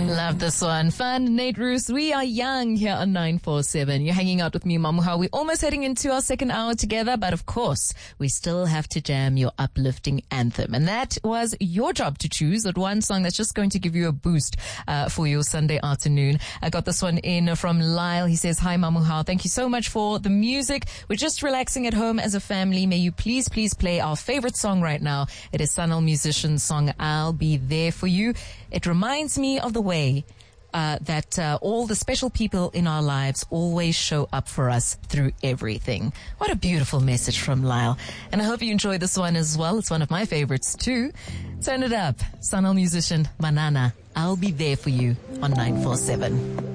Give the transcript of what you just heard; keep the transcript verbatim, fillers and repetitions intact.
Love this one. Fun, Nate Roos. We are young here on nine four seven. You're hanging out with me, Mamuha. We're almost heading into our second hour together, but of course, we still have to jam your uplifting anthem. And that was your job to choose that one song that's just going to give you a boost uh, for your Sunday afternoon. I got this one in from Lyle. He says, hi, Mamuha. Thank you so much for the music. We're just relaxing at home as a family. May you please, please play our favorite song right now. It is Sanal Musician's song, I'll Be There For You. It reminds me of the way uh, that uh, all the special people in our lives always show up for us through everything. What a beautiful message from Lyle. And I hope you enjoy this one as well. It's one of my favorites too. Turn it up. Sanal Musician, Manana, I'll Be There For You on nine four seven.